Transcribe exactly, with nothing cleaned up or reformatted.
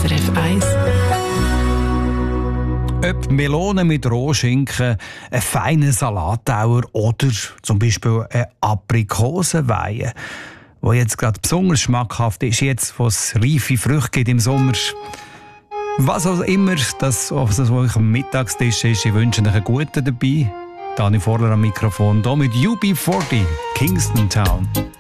S R F eins. Ob Melone mit Rohschinken, ein feiner Salattauer oder zum Beispiel eine Aprikosenweihe, die jetzt gerade besonders schmackhaft ist, jetzt wo es reife Früchte gibt im Sommer. Was auch immer das auf euch am Mittagstisch ist, ich wünsche euch einen guten dabei. Dani Vorler am Mikrofon, hier mit U B vierzig, Kingston Town.